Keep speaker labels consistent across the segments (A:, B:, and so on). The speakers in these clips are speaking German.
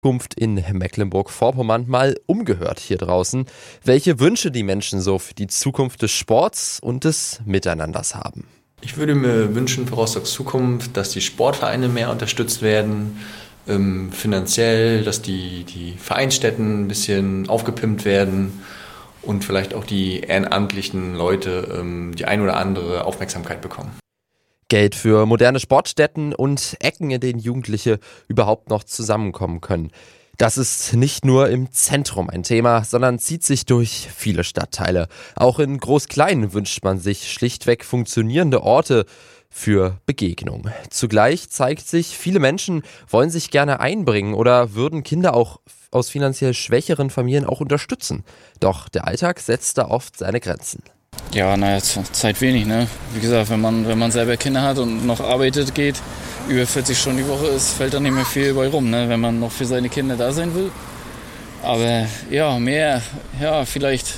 A: Zukunft in Mecklenburg-Vorpommern mal umgehört hier draußen, welche Wünsche die Menschen so für die Zukunft des Sports und des Miteinanders haben.
B: Ich würde mir wünschen für Rostocks Zukunft, dass die Sportvereine mehr unterstützt werden, finanziell, dass die Vereinsstätten ein bisschen aufgepimpt werden und vielleicht auch die ehrenamtlichen Leute die ein oder andere Aufmerksamkeit bekommen.
A: Geld für moderne Sportstätten und Ecken, in denen Jugendliche überhaupt noch zusammenkommen können. Das ist nicht nur im Zentrum ein Thema, sondern zieht sich durch viele Stadtteile. Auch in Groß-Klein wünscht man sich schlichtweg funktionierende Orte für Begegnung. Zugleich zeigt sich, viele Menschen wollen sich gerne einbringen oder würden Kinder auch aus finanziell schwächeren Familien auch unterstützen. Doch der Alltag setzt da oft seine Grenzen.
C: Ja, Zeit wenig, ne? Wie gesagt, wenn man selber Kinder hat und noch arbeitet, geht, über 40 Stunden die Woche ist, fällt da nicht mehr viel bei rum, ne? Wenn man noch für seine Kinder da sein will. Aber ja, mehr, ja, vielleicht,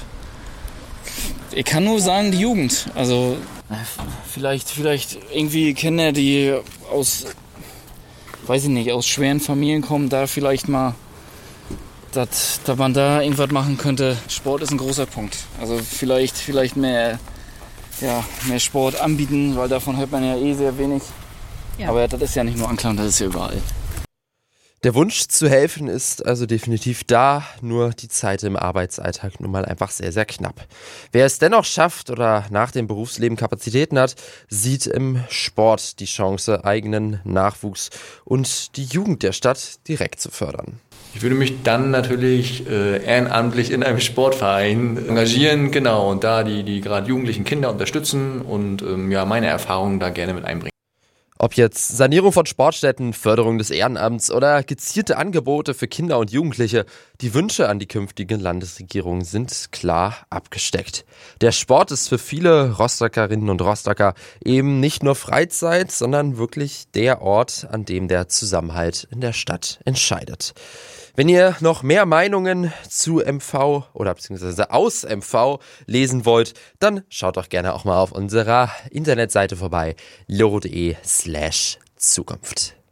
C: ich kann nur sagen, die Jugend. Also, vielleicht irgendwie Kinder, die aus schweren Familien kommen, da vielleicht mal, dass man da irgendwas machen könnte. Sport ist ein großer Punkt. Also vielleicht mehr Sport anbieten, weil davon hört man ja sehr wenig. Ja. Aber das ist ja nicht nur Anklam, das ist ja überall.
A: Der Wunsch zu helfen ist also definitiv da, nur die Zeit im Arbeitsalltag nun mal einfach sehr, sehr knapp. Wer es dennoch schafft oder nach dem Berufsleben Kapazitäten hat, sieht im Sport die Chance, eigenen Nachwuchs und die Jugend der Stadt direkt zu fördern.
B: Ich würde mich dann natürlich ehrenamtlich in einem Sportverein engagieren, genau, und da die gerade jugendlichen Kinder unterstützen und meine Erfahrungen da gerne mit einbringen.
A: Ob jetzt Sanierung von Sportstätten, Förderung des Ehrenamts oder gezielte Angebote für Kinder und Jugendliche, die Wünsche an die künftige Landesregierung sind klar abgesteckt. Der Sport ist für viele Rostockerinnen und Rostocker eben nicht nur Freizeit, sondern wirklich der Ort, an dem der Zusammenhalt in der Stadt entscheidet. Wenn ihr noch mehr Meinungen zu MV oder beziehungsweise aus MV lesen wollt, dann schaut doch gerne auch mal auf unserer Internetseite vorbei, loro.de/Zukunft.